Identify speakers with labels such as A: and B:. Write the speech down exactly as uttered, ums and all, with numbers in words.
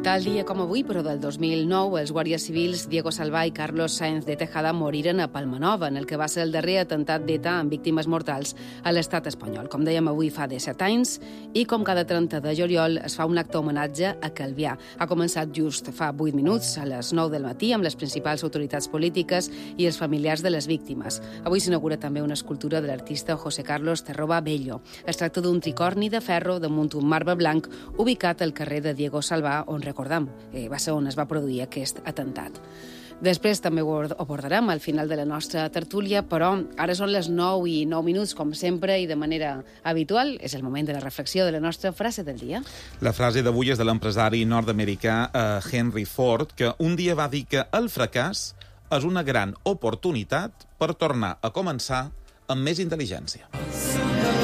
A: Tal dia com avui, però del dos mil nou, els guàrdies civils Diego Salvà i Carlos Sáenz de Tejada moriren a Palmanova, en el que va ser el darrer atemptat d'Eta amb víctimes mortals a l'estat espanyol. Com dèiem, avui fa disset anys, i com cada trenta de juliol es fa un acte homenatge a Calvià. Ha començat just fa vuit minuts, a les nou del matí, amb les principals autoritats polítiques i els familiars de les víctimes. Avui s'inaugura també una escultura de l'artista José Carlos Terroba Bello. Es tracta d'un tricorni de ferro damunt un marbre blanc ubicat al carrer de Diego Salvà, on recordam, eh, va ser on es va produir aquest atemptat. Després també ho abordarem al final de la nostra tertúlia, però ara són les nou i nou minuts, com sempre, i de manera habitual. És el moment de la reflexió de la nostra frase del dia.
B: La frase d'avui és de l'empresari nord-americà eh, Henry Ford, que un dia va dir que el fracàs és una gran oportunitat per tornar a començar amb més intel·ligència.